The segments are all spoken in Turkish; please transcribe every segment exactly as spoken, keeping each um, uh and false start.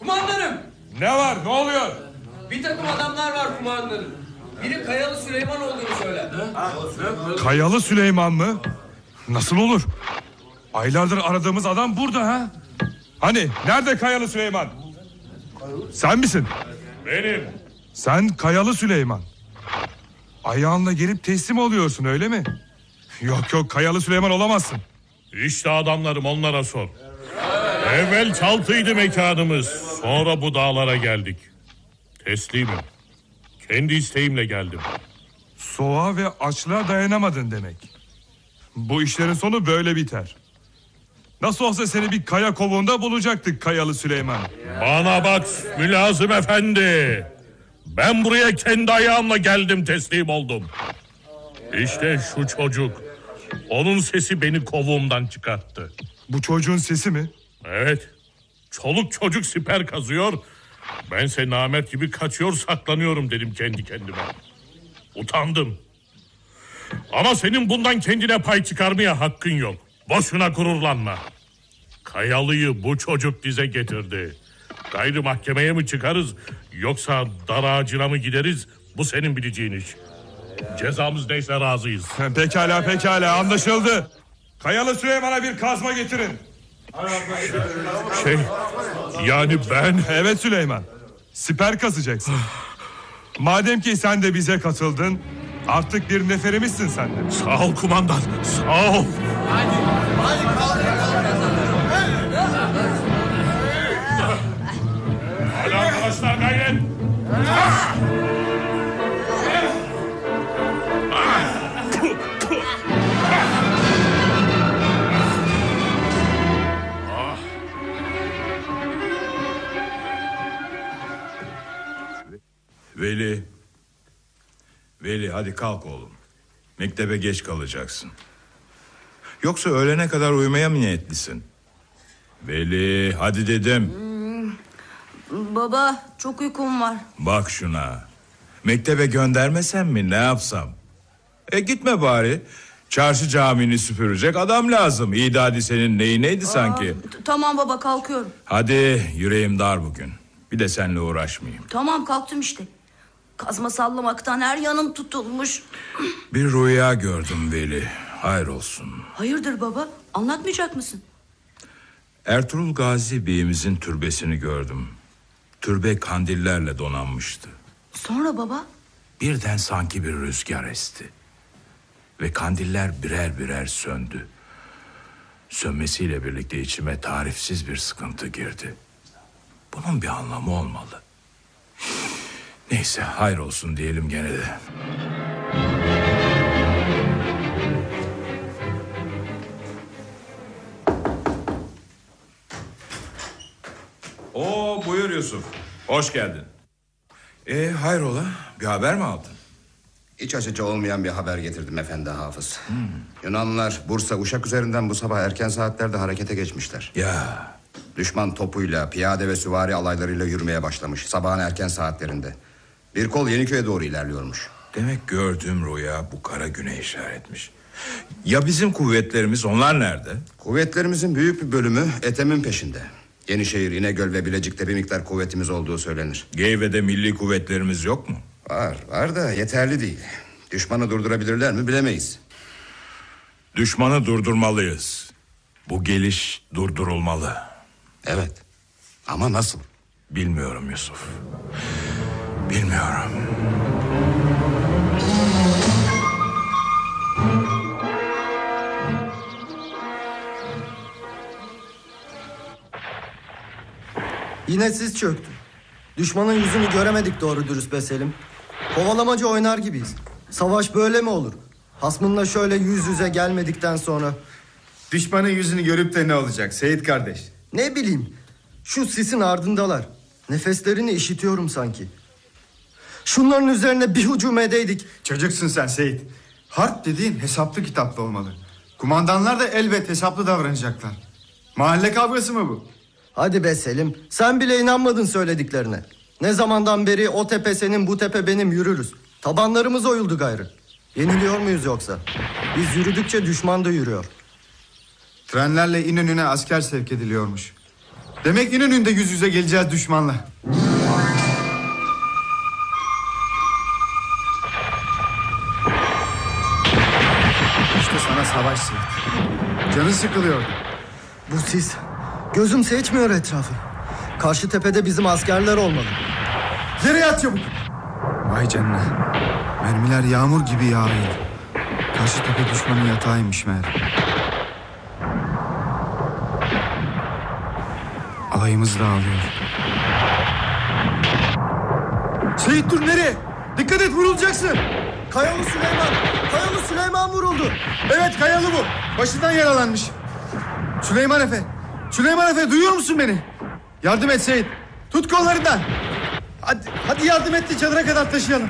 Kumandanım! Ne var, ne oluyor? Bir takım adamlar var kumandanım. Biri Kayalı Süleyman olduğunu söyler. Kayalı Süleyman mı? Nasıl olur? Aylardır aradığımız adam burada ha? Hani nerede Kayalı Süleyman? Sen misin? Benim. Sen Kayalı Süleyman. Ayağınla gelip teslim oluyorsun öyle mi? Yok yok, Kayalı Süleyman olamazsın. İşte adamlarım, onlara sor. Evvel Çaltı'ydı mekanımız. Sonra bu dağlara geldik. Teslimim. Kendi isteğimle geldim. Soğuğa ve açlığa dayanamadın demek. Bu işlerin sonu böyle biter. Nasıl olsa seni bir kaya kovuğunda bulacaktık Kayalı Süleyman. Bana bak Mülazım Efendi. Ben buraya kendi ayağımla geldim, teslim oldum. İşte şu çocuk. Onun sesi beni kovuğumdan çıkarttı. Bu çocuğun sesi mi? Evet. Çoluk çocuk siper kazıyor. Bense namert gibi kaçıyor, saklanıyorum dedim kendi kendime. Utandım. Ama senin bundan kendine pay çıkarmaya hakkın yok. Boşuna gururlanma. Kayalı'yı bu çocuk dize getirdi. Gayrı mahkemeye mi çıkarız, yoksa dar ağacına mı gideriz? Bu senin bileceğin iş. Cezamız neyse razıyız. Pekala pekala, anlaşıldı. Kayalı Süleyman'a bir kazma getirin. Şey, yani ben... Evet Süleyman, siper kazacaksın. Madem ki sen de bize katıldın, artık bir neferimizsin sen de. Sağ ol kumandan, sağ ol. Hadi, hadi kaldır. Hadi arkadaşlar, gayret. Veli. Veli hadi kalk oğlum. Mektebe geç kalacaksın. Yoksa öğlene kadar uyumaya mı niyetlisin? Veli hadi dedim. Hmm, baba çok uykum var. Bak şuna. Mektebe göndermesem mi, ne yapsam? E gitme bari. Çarşı camini süpürecek adam lazım. İdadi senin neyi neydi sanki? Aa, tamam baba, kalkıyorum. Hadi, yüreğim dar bugün. Bir de seninle uğraşmayayım. Tamam, kalktım işte. Kazma sallamaktan her yanım tutulmuş. Bir rüya gördüm Veli. Hayır olsun. Hayırdır baba? Anlatmayacak mısın? Ertuğrul Gazi Bey'imizin türbesini gördüm. Türbe kandillerle donanmıştı. Sonra baba? Birden sanki bir rüzgar esti. Ve kandiller birer birer söndü. Sönmesiyle birlikte içime tarifsiz bir sıkıntı girdi. Bunun bir anlamı olmalı. Neyse, hayır olsun diyelim gene de. Oo, buyur Yusuf. Hoş geldin. Ee, hayrola? Bir haber mi aldın? İç açıcı olmayan bir haber getirdim efendi hafız. Hmm. Yunanlılar Bursa Uşak üzerinden bu sabah erken saatlerde harekete geçmişler. Ya. Düşman topuyla, piyade ve süvari alaylarıyla yürümeye başlamış sabahın erken saatlerinde. Bir kol Yeniköy'e doğru ilerliyormuş. Demek gördüğüm rüya bu kara güne işaretmiş. Ya bizim kuvvetlerimiz, onlar nerede? Kuvvetlerimizin büyük bir bölümü Ethem'in peşinde. Yenişehir, İnegöl ve Bilecik'te bir miktar kuvvetimiz olduğu söylenir. Geyve'de milli kuvvetlerimiz yok mu? Var, var da yeterli değil. Düşmanı durdurabilirler mi bilemeyiz. Düşmanı durdurmalıyız. Bu geliş durdurulmalı. Evet, ama nasıl? Bilmiyorum Yusuf. Bilmiyorum. Yine siz çöktü. Düşmanın yüzünü göremedik doğru dürüst be Selim. Kovalamacı oynar gibiyiz. Savaş böyle mi olur? Hasmınla şöyle yüz yüze gelmedikten sonra. Düşmanın yüzünü görüp de ne olacak Seyit kardeş? Ne bileyim. Şu sisin ardındalar. Nefeslerini işitiyorum sanki. Şunların üzerine bir hücum edeydik. Çocuksun sen Seyit. Harp dediğin hesaplı kitaplı olmalı. Kumandanlar da elbet hesaplı davranacaklar. Mahalle kavgası mı bu? Hadi be Selim, sen bile inanmadın söylediklerine. Ne zamandan beri o tepe senin, bu tepe benim yürürüz. Tabanlarımız oyuldu gayrı. Yeniliyor muyuz yoksa? Biz yürüdükçe düşman da yürüyor. Trenlerle İnönü'ne asker sevk ediliyormuş. Demek İnönü'nde yüz yüze geleceğiz düşmanla. İşte sana savaş Seyit. Canı sıkılıyor. Bu sis. Gözüm seçmiyor etrafı. Karşı tepede bizim askerler olmalı. Yere yat çabuk. Vay canına. Mermiler yağmur gibi yağıyor. Karşı tepe düşmanın yatağıymış meğer. Alayımız dağılıyor. Seyit dur, nereye? Dikkat et, vurulacaksın. Kayalı Süleyman! Kayalı Süleyman vuruldu. Evet, Kayalı bu. Başından yaralanmış. Süleyman Efe. Süleyman Efe, duyuyor musun beni? Yardım et Seyit. Tut kollarından. Hadi, hadi yardım et de çadıra kadar taşıyalım.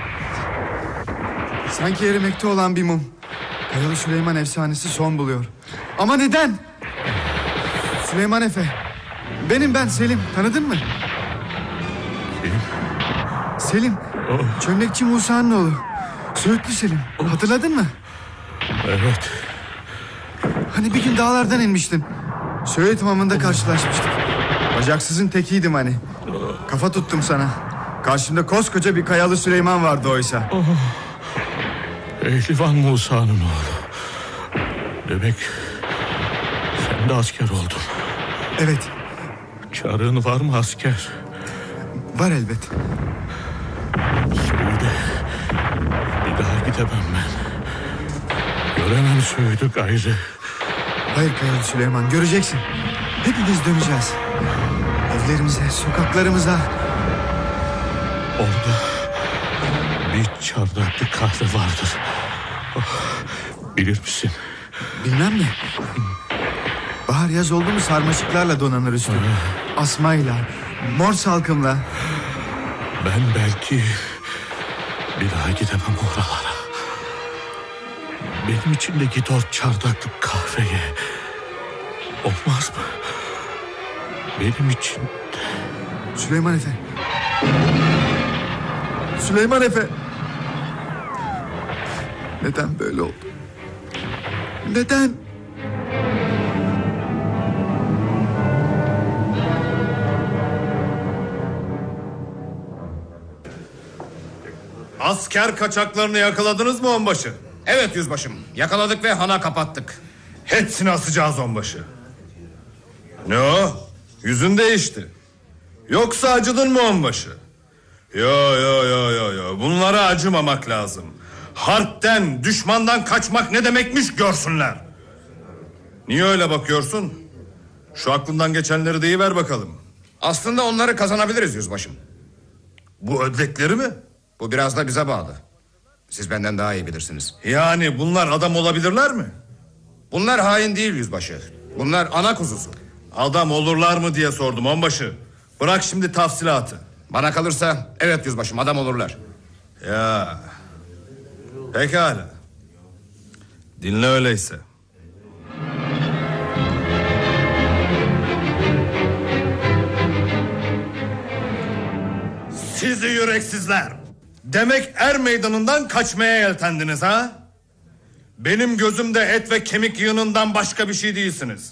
Sanki erimekte olan bir mum. Kayalı Süleyman efsanesi son buluyor. Ama neden? Süleyman Efe. Benim ben Selim. Tanıdın mı? Kim? Selim. Çömlekçi Musa'nın oğlu. Söğütlü Selim. Hatırladın mı? Evet. Hani bir gün dağlardan inmiştin. Söğüt hamamında karşılaşmıştık. Bacaksızın tekiydim hani. Kafa tuttum sana. Karşımda koskoca bir Kayalı Süleyman vardı oysa. Oh. Ehlivan Musa'nın oğlu. Demek sen de asker oldun. Evet. Çarığın var mı asker? Var elbet. Söğüt'e bir daha gidemem ben. Göremem Söğüt'ü gayrı. Hayır Kayalı Süleyman, göreceksin. Hepimiz döneceğiz. Evlerimize, sokaklarımıza. Orada bir çardaklı kahve vardır. Oh, bilir misin? Bilmem mi? Bahar yaz oldu mu sarmaşıklarla donanır üstü. Asmayla, mor salkımla. Ben belki bir daha gidemem oralara. Benim için de git o çardaklı kahveye. Olmaz mı? Benim için de. Süleyman Efe. Süleyman Efe. Neden böyle oldu? Neden? Asker kaçaklarını yakaladınız mı onbaşı? Evet yüzbaşım. Yakaladık ve hana kapattık. Hepsini asacağız onbaşı. Ne o? Yüzün değişti. Yoksa acıdın mı onbaşı? Yo yo yo yo yo. Bunlara acımamak lazım. Harpten, düşmandan kaçmak ne demekmiş görsünler. Niye öyle bakıyorsun? Şu aklından geçenleri deyiver bakalım. Aslında onları kazanabiliriz yüzbaşım. Bu ödlekleri mi? Bu biraz da bize bağlı. Siz benden daha iyi bilirsiniz. Yani bunlar adam olabilirler mi? Bunlar hain değil yüzbaşı. Bunlar ana kuzusu. Adam olurlar mı diye sordum onbaşı. Bırak şimdi tafsilatı. Bana kalırsa evet yüzbaşım, adam olurlar. Ya. Pekala. Dinle öyleyse. Sizi yüreksizler. Demek er meydanından kaçmaya yeltendiniz ha? Benim gözümde et ve kemik yığınından başka bir şey değilsiniz.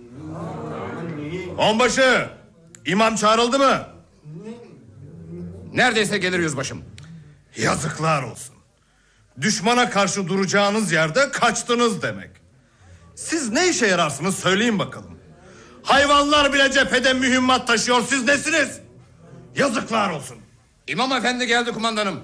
Onbaşı, imam çağrıldı mı? Neredeyse gelir yüzbaşım. Yazıklar olsun. Düşmana karşı duracağınız yerde kaçtınız demek. Siz ne işe yararsınız söyleyin bakalım. Hayvanlar bile cephede mühimmat taşıyor, siz nesiniz? Yazıklar olsun. İmam efendi geldi kumandanım.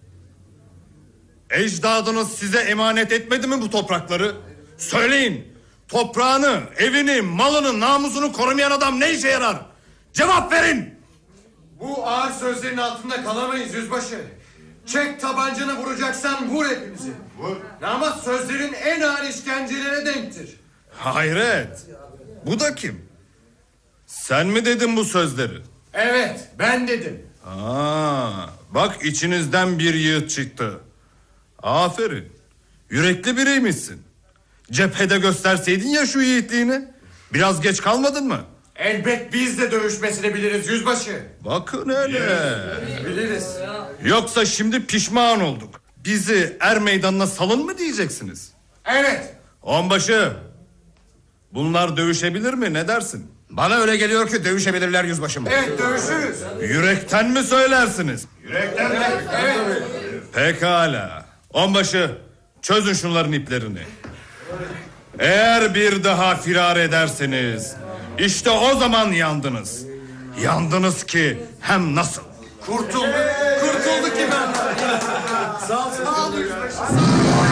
Ecdadınız size emanet etmedi mi bu toprakları? Söyleyin. Toprağını, evini, malını, namusunu korumayan adam ne işe yarar? Cevap verin. Bu ağır sözlerin altında kalamayız yüzbaşı. Çek tabancanı, vuracaksan vur hepimizi. Vur. Ama sözlerin en ağır işkencelere denktir. Hayret. Bu da kim? Sen mi dedin bu sözleri? Evet, ben dedim. Aa, bak içinizden bir yiğit çıktı. Aferin. Yürekli biriymişsin. Cephede gösterseydin ya şu yiğitliğini. Biraz geç kalmadın mı? Elbet biz de dövüşmesini biliriz yüzbaşı. Bakın öyle. Biliriz. Yoksa şimdi pişman olduk. Bizi er meydanına salın mı diyeceksiniz? Evet. Onbaşı. Bunlar dövüşebilir mi, ne dersin? Bana öyle geliyor ki dövüşebilirler yüzbaşım. Evet, dövüşürüz. Yürekten mi söylersiniz? Yürekten mi? Evet. Pekala. Onbaşı, çözün şunların iplerini. Eğer bir daha firar ederseniz, işte o zaman yandınız. Yandınız ki hem nasıl? Kurtulduk. Kurtulduk ki ben. Sağ ol. Sağ ol yüzbaşı.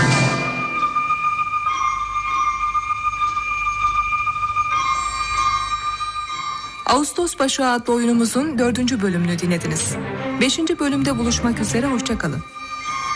Ağustos Başı adlı oyunumuzun dördüncü bölümünü dinlediniz. Beşinci bölümde buluşmak üzere, hoşça kalın.